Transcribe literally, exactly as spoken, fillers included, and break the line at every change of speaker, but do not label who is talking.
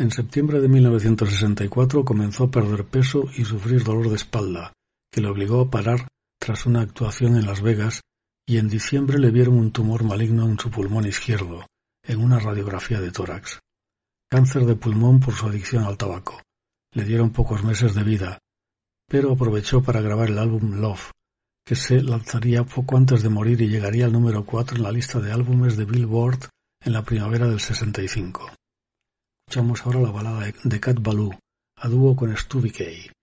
En septiembre de mil novecientos sesenta y cuatro comenzó a perder peso y sufrir dolor de espalda, que le obligó a parar tras una actuación en Las Vegas, y en diciembre le vieron un tumor maligno en su pulmón izquierdo, en una radiografía de tórax. Cáncer de pulmón por su adicción al tabaco. Le dieron pocos meses de vida, pero aprovechó para grabar el álbum Love, que se lanzaría poco antes de morir y llegaría al número cuatro en la lista de álbumes de Billboard en la primavera del sesenta y cinco. Escuchamos ahora la balada de Cat Ballou, a dúo con Stu B K.